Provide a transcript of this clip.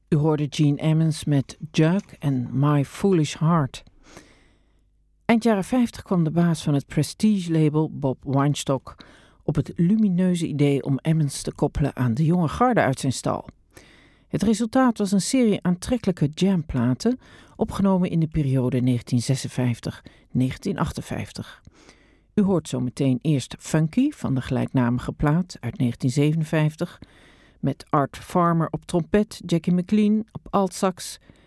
U hoorde Gene Ammons met Jug en My Foolish Heart. Eind jaren 50 kwam de baas van het prestige-label Bob Weinstock op het lumineuze idee om Ammons te koppelen aan de jonge garde uit zijn stal. Het resultaat was een serie aantrekkelijke jamplaten, opgenomen in de periode 1956-1958. U hoort zo meteen eerst Funky van de gelijknamige plaat uit 1957... met Art Farmer op trompet, Jackie McLean op altsax,